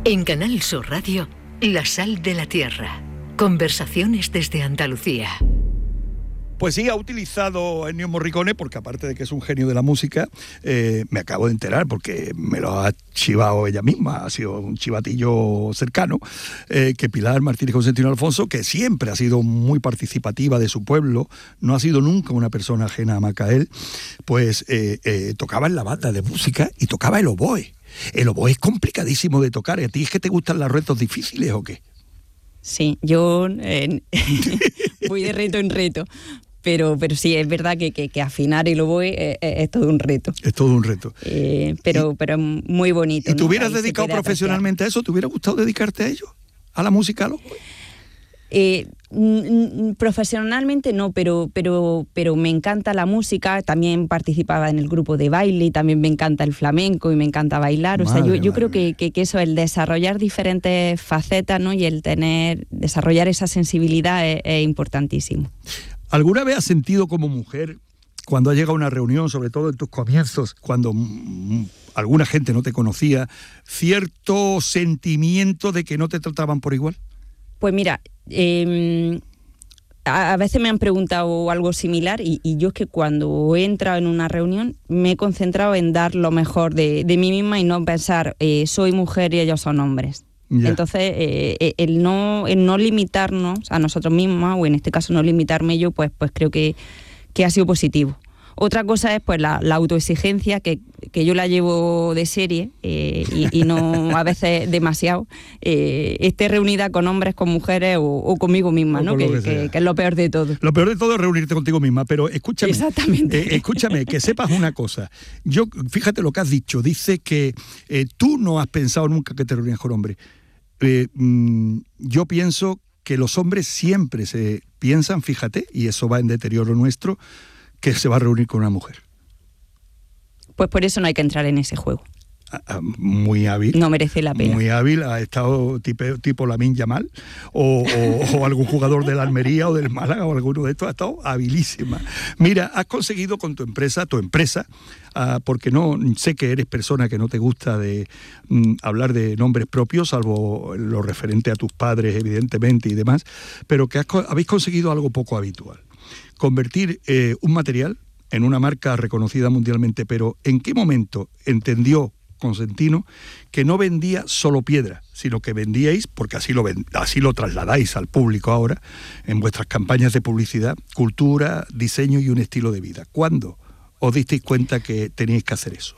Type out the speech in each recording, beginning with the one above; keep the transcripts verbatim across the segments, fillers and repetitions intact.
En Canal Sur Radio, La Sal de la Tierra. Conversaciones desde Andalucía. Pues sí, ha utilizado Ennio Morricone, porque aparte de que es un genio de la música, eh, me acabo de enterar, porque me lo ha chivado ella misma, ha sido un chivatillo cercano, eh, que Pilar Martínez Consentino Alfonso, que siempre ha sido muy participativa de su pueblo, no ha sido nunca una persona ajena a Macael, pues eh, eh, tocaba en la banda de música y tocaba el oboe. El oboe es complicadísimo de tocar. ¿A ti es que te gustan los retos difíciles o qué? Sí, yo eh, voy de reto en reto, pero, pero sí, es verdad que, que, que afinar el oboe es, es todo un reto. Es todo un reto. Eh, pero, y, pero muy bonito. ¿Y te ¿no? hubieras Ahí dedicado profesionalmente a eso? ¿Te hubiera gustado dedicarte a ello? ¿A la música, al oboe? Eh, profesionalmente no, pero, pero, pero me encanta la música. También participaba en el grupo de baile y también me encanta el flamenco y me encanta bailar. O madre, sea, yo, yo creo que, que, que eso, el desarrollar diferentes facetas, ¿no? Y el tener, desarrollar esa sensibilidad es, es importantísimo. ¿Alguna vez has sentido como mujer, cuando has llegado a una reunión, sobre todo en tus comienzos, cuando mm, alguna gente no te conocía, cierto sentimiento de que no te trataban por igual? Pues mira, eh, a, a veces me han preguntado algo similar y, y yo es que cuando he entrado en una reunión me he concentrado en dar lo mejor de, de mí misma y no pensar eh, soy mujer y ellos son hombres. Ya. Entonces, eh, el, no, el no limitarnos a nosotros mismos, o en este caso no limitarme yo, pues, pues creo que, que ha sido positivo. Otra cosa es pues la, la autoexigencia, que, que yo la llevo de serie eh, y, y no a veces demasiado. Eh, esté reunida con hombres, con mujeres o, o conmigo misma, ¿no? Que, que, que, que es lo peor de todo. Lo peor de todo es reunirte contigo misma, pero escúchame. Exactamente. Eh, escúchame, que sepas una cosa. Yo, fíjate lo que has dicho, dice que eh, tú no has pensado nunca que te reunías con hombres. Eh, mmm, yo pienso que los hombres siempre se piensan, fíjate, y eso va en deterioro nuestro, que se va a reunir con una mujer. Pues por eso no hay que entrar en ese juego. Ah, ah, muy hábil. No merece la pena. Muy hábil, ha estado tipo, tipo Lamine Yamal o, o, o algún jugador de la Almería o del Málaga o alguno de estos, ha estado habilísima. Mira, has conseguido con tu empresa, tu empresa, uh, porque no sé que eres persona que no te gusta de um, hablar de nombres propios, salvo lo referente a tus padres, evidentemente, y demás, pero que has, habéis conseguido algo poco habitual. Convertir eh, un material en una marca reconocida mundialmente, pero ¿en qué momento entendió Consentino que no vendía solo piedra, sino que vendíais, porque así lo, ven, así lo trasladáis al público ahora, en vuestras campañas de publicidad, cultura, diseño y un estilo de vida? ¿Cuándo os disteis cuenta que teníais que hacer eso?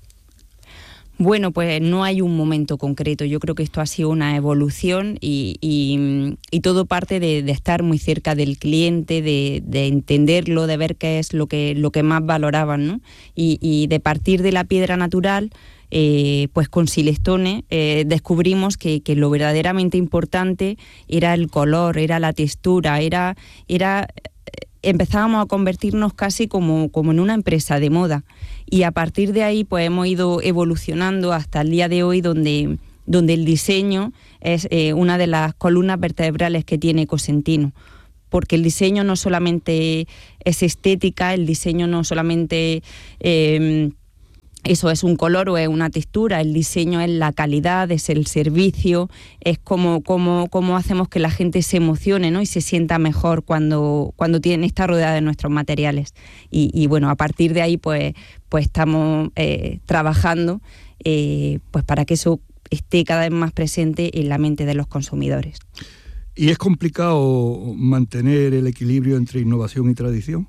Bueno, pues no hay un momento concreto. Yo creo que esto ha sido una evolución y, y, y todo parte de, de estar muy cerca del cliente, de, de entenderlo, de ver qué es lo que, lo que más valoraban, ¿no? Y, y de partir de la piedra natural, eh, pues con Silestone eh, descubrimos que, que lo verdaderamente importante era el color, era la textura, era... era empezábamos a convertirnos casi como, como en una empresa de moda y a partir de ahí pues hemos ido evolucionando hasta el día de hoy donde, donde el diseño es eh, una de las columnas vertebrales que tiene Cosentino, porque el diseño no solamente es estética, el diseño no solamente... Eh, Eso es un color o es una textura, el diseño es la calidad, es el servicio, es como, como, como hacemos que la gente se emocione, ¿no? Y se sienta mejor cuando, cuando tiene, está rodeada de nuestros materiales. Y, y bueno, a partir de ahí pues, pues estamos eh, trabajando eh, pues para que eso esté cada vez más presente en la mente de los consumidores. ¿Y es complicado mantener el equilibrio entre innovación y tradición?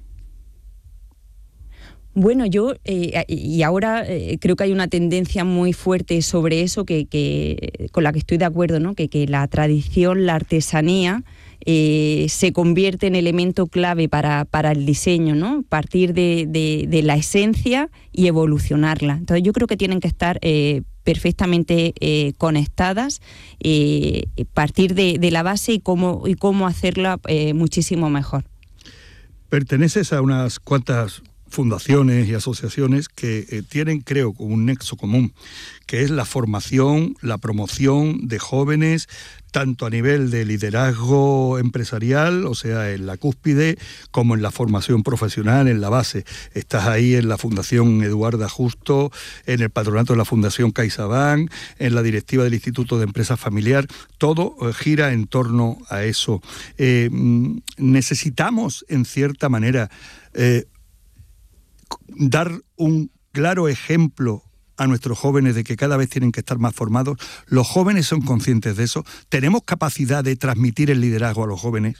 Bueno, yo, eh, y ahora eh, creo que hay una tendencia muy fuerte sobre eso, que, que con la que estoy de acuerdo, ¿no? Que, que la tradición, la artesanía, eh, se convierte en elemento clave para, para el diseño, ¿no? Partir de, de, de la esencia y evolucionarla. Entonces yo creo que tienen que estar eh, perfectamente eh, conectadas, eh, partir de, de la base y cómo, y cómo hacerla eh, muchísimo mejor. Perteneces a unas cuantas fundaciones y asociaciones que eh, tienen, creo, un nexo común, que es la formación, la promoción de jóvenes, tanto a nivel de liderazgo empresarial, o sea, en la cúspide, como en la formación profesional, en la base. Estás ahí en la Fundación Eduarda Justo, en el patronato de la Fundación CaixaBank, en la directiva del Instituto de Empresa Familiar. Todo eh, gira en torno a eso. Eh, necesitamos, en cierta manera, eh, dar un claro ejemplo a nuestros jóvenes de que cada vez tienen que estar más formados. ¿Los jóvenes son conscientes de eso? ¿Tenemos capacidad de transmitir el liderazgo a los jóvenes?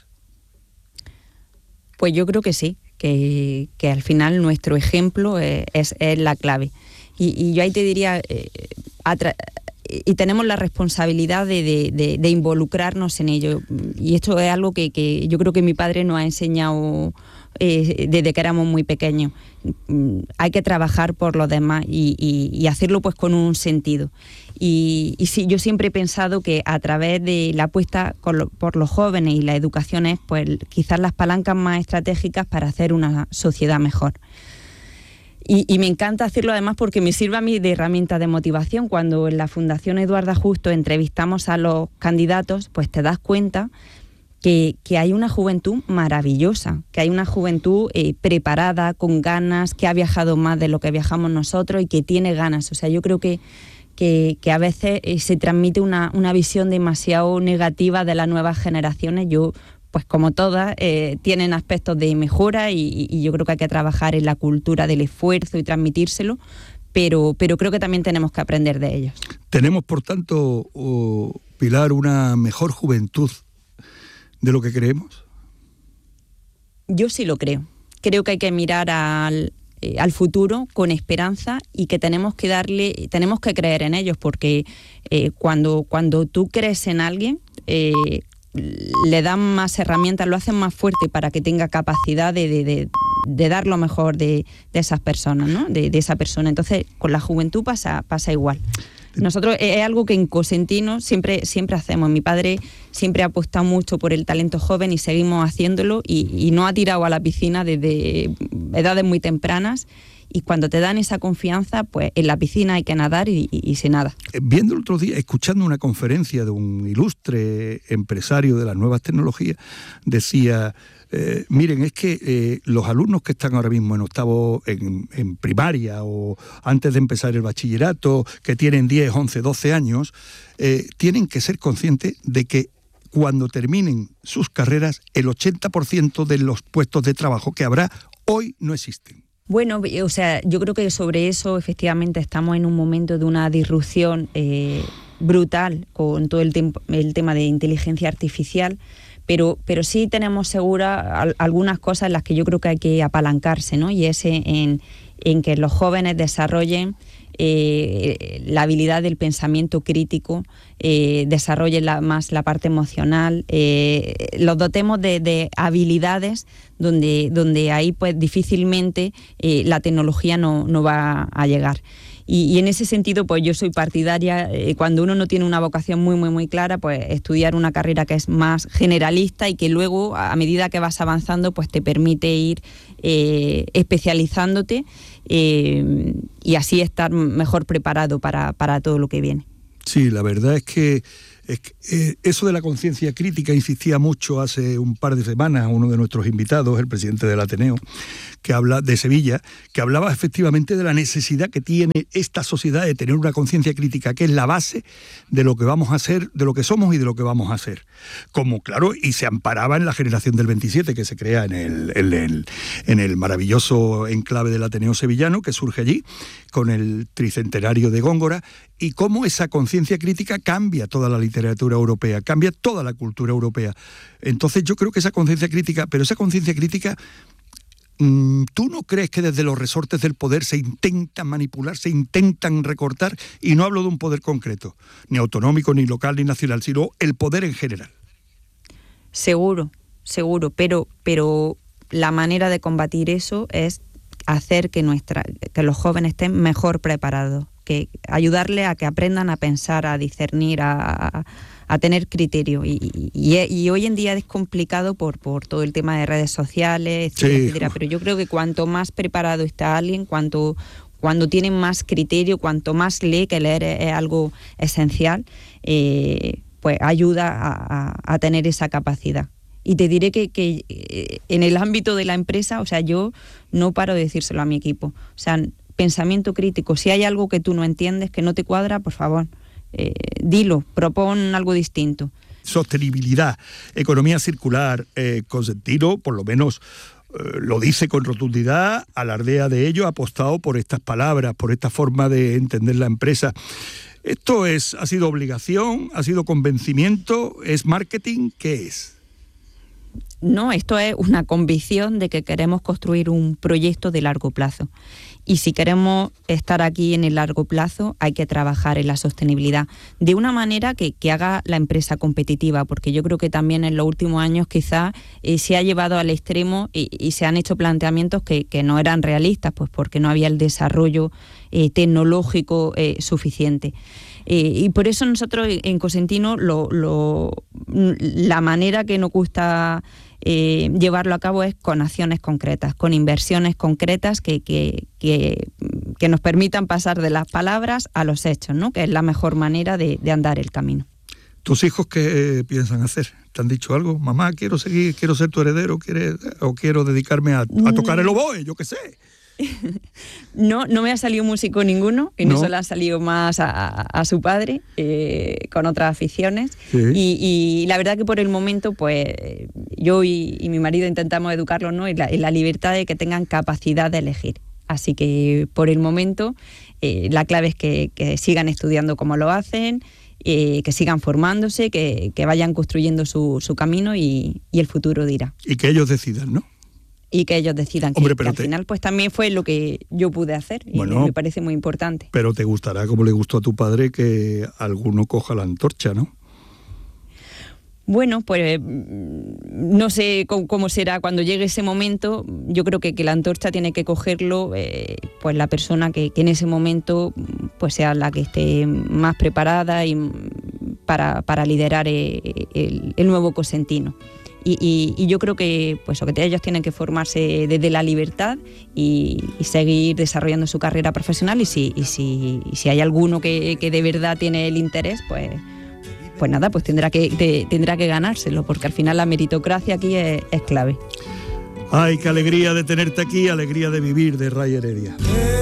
Pues yo creo que sí, que, que al final nuestro ejemplo es, es, es la clave. Y, y yo ahí te diría, eh, atra- y tenemos la responsabilidad de, de, de, de involucrarnos en ello. Y esto es algo que, que yo creo que mi padre nos ha enseñado eh, desde que éramos muy pequeños. Hay que trabajar por los demás y, y, y hacerlo pues con un sentido. Y, y sí, yo siempre he pensado que a través de la apuesta lo, por los jóvenes y la educación es pues quizás las palancas más estratégicas para hacer una sociedad mejor. Y, y me encanta hacerlo además porque me sirve a mí de herramienta de motivación. Cuando en la Fundación Eduarda Justo entrevistamos a los candidatos, pues te das cuenta que, que hay una juventud maravillosa, que hay una juventud eh, preparada, con ganas, que ha viajado más de lo que viajamos nosotros y que tiene ganas. O sea, yo creo que, que, que a veces eh, se transmite una, una visión demasiado negativa de las nuevas generaciones. Yo, pues como todas, eh, tienen aspectos de mejora y, y yo creo que hay que trabajar en la cultura del esfuerzo y transmitírselo, pero, pero creo que también tenemos que aprender de ellos. Tenemos, por tanto, oh, Pilar, una mejor juventud de lo que creemos. Yo sí lo creo. Creo que hay que mirar al, eh, al futuro con esperanza y que tenemos que darle, tenemos que creer en ellos, porque eh, cuando, cuando tú crees en alguien, eh, le dan más herramientas, lo hacen más fuerte para que tenga capacidad de, de, de, de dar lo mejor de, de esas personas, ¿no? De, de esa persona. Entonces, con la juventud pasa, pasa igual. Nosotros es algo que en Cosentino siempre, siempre hacemos. Mi padre siempre ha apostado mucho por el talento joven y seguimos haciéndolo y, y nos ha tirado a la piscina desde edades muy tempranas. Y cuando te dan esa confianza, pues en la piscina hay que nadar y, y, y se nada. Viendo el otro día, escuchando una conferencia de un ilustre empresario de las nuevas tecnologías, decía, eh, miren, es que eh, los alumnos que están ahora mismo en octavo, en, en primaria o antes de empezar el bachillerato, que tienen diez, once, doce años, eh, tienen que ser conscientes de que cuando terminen sus carreras, el ochenta por ciento de los puestos de trabajo que habrá hoy no existen. Bueno, o sea, yo creo que sobre eso efectivamente estamos en un momento de una disrupción eh, brutal con todo el, tempo, el tema de inteligencia artificial, pero, pero sí tenemos seguras al, algunas cosas en las que yo creo que hay que apalancarse, ¿no? Y es en, en que los jóvenes desarrollen eh, la habilidad del pensamiento crítico, eh, desarrollen la, más la parte emocional, eh, los dotemos de, de habilidades donde, donde ahí pues difícilmente eh, la tecnología no, no va a llegar. Y, y en ese sentido, pues yo soy partidaria, eh, cuando uno no tiene una vocación muy, muy, muy clara, pues estudiar una carrera que es más generalista y que luego, a medida que vas avanzando, pues te permite ir eh, especializándote eh, y así estar mejor preparado para, para todo lo que viene. Sí, la verdad es que, es que eh, eso de la conciencia crítica insistía mucho hace un par de semanas uno de nuestros invitados, el presidente del Ateneo, que habla de Sevilla, que hablaba efectivamente de la necesidad que tiene esta sociedad de tener una conciencia crítica, que es la base de lo que vamos a hacer, de lo que somos y de lo que vamos a hacer. Como, claro, y se amparaba en la generación del veintisiete, que se crea en el, en el, en el maravilloso enclave del Ateneo sevillano, que surge allí, con el tricentenario de Góngora, y cómo esa conciencia crítica cambia toda la literatura europea, cambia toda la cultura europea. Entonces yo creo que esa conciencia crítica, pero esa conciencia crítica, ¿tú no crees que desde los resortes del poder se intentan manipular, se intentan recortar? Y no hablo de un poder concreto, ni autonómico, ni local, ni nacional, sino el poder en general. Seguro, seguro, pero, pero la manera de combatir eso es hacer que, nuestra, que los jóvenes estén mejor preparados, que ayudarle a que aprendan a pensar, a discernir, a, a tener criterio. Y, y, y hoy en día es complicado por, por todo el tema de redes sociales, etcétera, sí. etcétera. Pero yo creo que cuanto más preparado está alguien, cuanto cuando tiene más criterio, cuanto más lee, que leer es, es algo esencial, eh, pues ayuda a, a, a tener esa capacidad. Y te diré que, que en el ámbito de la empresa, o sea, yo no paro de decírselo a mi equipo. O sea, pensamiento crítico. Si hay algo que tú no entiendes, que no te cuadra, por favor, eh, dilo, propon algo distinto. Sostenibilidad, economía circular, eh, Consentino, por lo menos eh, lo dice con rotundidad, alardea de ello, ha apostado por estas palabras, por esta forma de entender la empresa. ¿Esto es, ha sido obligación, ha sido convencimiento, es marketing? ¿Qué es? No, esto es una convicción de que queremos construir un proyecto de largo plazo. Y si queremos estar aquí en el largo plazo, hay que trabajar en la sostenibilidad de una manera que, que haga la empresa competitiva, porque yo creo que también en los últimos años quizás eh, se ha llevado al extremo y, y se han hecho planteamientos que, que no eran realistas, pues porque no había el desarrollo eh, tecnológico eh, suficiente. Eh, y por eso nosotros en Consentino lo, lo, la manera que nos gusta eh, llevarlo a cabo es con acciones concretas, con inversiones concretas que, que, que, que nos permitan pasar de las palabras a los hechos, ¿no? Que es la mejor manera de, de andar el camino. ¿Tus hijos qué piensan hacer? ¿Te han dicho algo? Mamá, quiero seguir, quiero ser tu heredero, ¿quieres, o quiero dedicarme a, a tocar el oboe, yo qué sé? No, no me ha salido músico ninguno, y no, no se le ha salido más a, a su padre, eh, con otras aficiones. Sí. Y, y la verdad que por el momento, pues yo y, y mi marido intentamos educarlos, ¿no? en, la, en la libertad de que tengan capacidad de elegir. Así que por el momento eh, la clave es que, que sigan estudiando como lo hacen, eh, que sigan formándose, que, que vayan construyendo su, su camino y, y el futuro dirá. Y que ellos decidan, ¿no? Y que ellos decidan. Hombre, que, que al te... final pues también fue lo que yo pude hacer y bueno, me parece muy importante. Pero te gustará, como le gustó a tu padre, que alguno coja la antorcha, ¿no? Bueno, pues no sé cómo, cómo será cuando llegue ese momento. Yo creo que, que la antorcha tiene que cogerlo eh, pues la persona que, que en ese momento pues sea la que esté más preparada y para, para liderar el, el, el nuevo Consentino. Y, y, y yo creo que pues que ellos tienen que formarse desde la libertad y, y seguir desarrollando su carrera profesional, y si, y si, y si hay alguno que, que de verdad tiene el interés, pues, pues nada, pues tendrá que, de, tendrá que ganárselo, porque al final la meritocracia aquí es, es clave. Ay, qué alegría de tenerte aquí, alegría de vivir, de Ray Heredia.